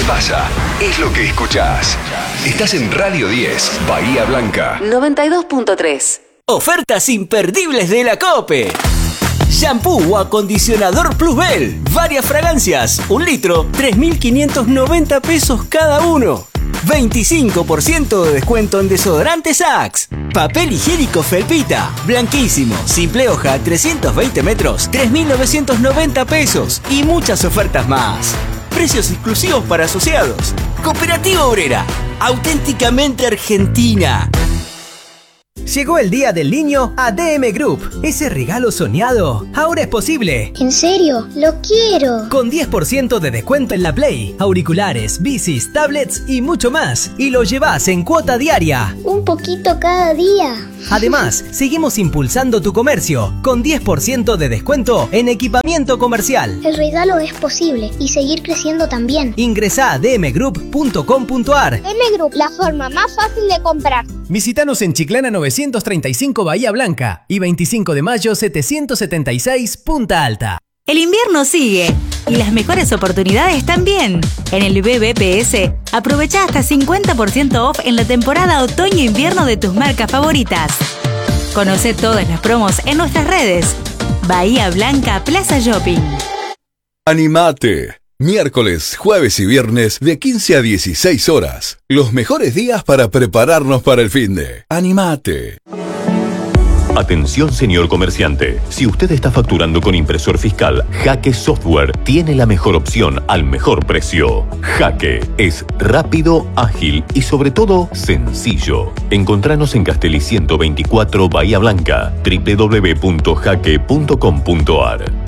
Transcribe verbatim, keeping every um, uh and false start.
¿Qué pasa? Es lo que escuchás. Estás en Radio diez, Bahía Blanca. noventa y dos punto tres. Ofertas imperdibles de la COPE. Shampoo o acondicionador Plusbel. Varias fragancias. Un litro, tres mil quinientos noventa pesos cada uno. veinticinco por ciento de descuento en desodorantes Axe. Papel higiénico Felpita. Blanquísimo. Simple hoja, trescientos veinte metros, tres mil novecientos noventa pesos. Y muchas ofertas más. Precios exclusivos para asociados. Cooperativa Obrera. Auténticamente argentina. Llegó el Día del Niño a D M Group. Ese regalo soñado ahora es posible. ¿En serio? ¡Lo quiero! Con diez por ciento de descuento en la Play, auriculares, bicis, tablets y mucho más. Y lo llevas en cuota diaria. Un poquito cada día. Además, seguimos impulsando tu comercio con diez por ciento de descuento en equipamiento comercial. El regalo es posible y seguir creciendo también. Ingresá a d m group punto com punto a r. D M Group, la forma más fácil de comprar. Visítanos en Chiclana novecientos treinta y cinco Bahía Blanca y veinticinco de mayo setecientos setenta y seis Punta Alta. El invierno sigue y las mejores oportunidades también. En el B B P S, aprovecha hasta cincuenta por ciento off en la temporada otoño-invierno de tus marcas favoritas. Conoce todas las promos en nuestras redes. Bahía Blanca Plaza Shopping. Animate. Miércoles, jueves y viernes de quince a dieciséis horas. Los mejores días para prepararnos para el finde. Animate. Atención, señor comerciante. Si usted está facturando con impresor fiscal, Jaque Software tiene la mejor opción al mejor precio. Jaque es rápido, ágil y sobre todo sencillo. Encontranos en Castelli ciento veinticuatro Bahía Blanca, w w w punto jaque punto com punto a r.